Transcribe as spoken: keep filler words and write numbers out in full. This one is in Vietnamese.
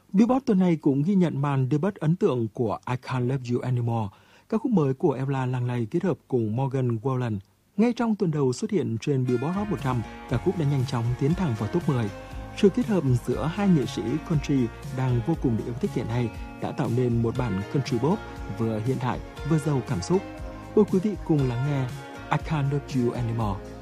Billboard tuần này cũng ghi nhận màn debut ấn tượng của I Can't Love You Anymore, ca khúc mới của Ella Langley kết hợp cùng Morgan Wallen. Ngay trong tuần đầu xuất hiện trên Billboard Hot một trăm, ca khúc đã nhanh chóng tiến thẳng vào top mười. Sự kết hợp giữa hai nghệ sĩ country đang vô cùng được yêu thích hiện nay đã tạo nên một bản country pop vừa hiện đại vừa giàu cảm xúc. Mời quý vị cùng lắng nghe I Can't Love You Anymore.